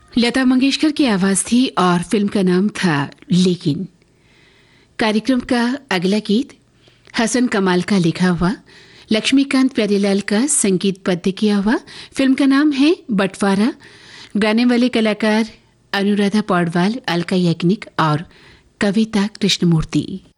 लता मंगेशकर की आवाज थी और फिल्म का नाम था लेकिन। कार्यक्रम का अगला गीत हसन कमाल का लिखा हुआ, लक्ष्मीकांत प्यारेलाल का संगीतबद्ध किया हुआ। फिल्म का नाम है बंटवारा। गाने वाले कलाकार अनुराधा पौडवाल, अलका याग्निक और कविता कृष्णमूर्ति।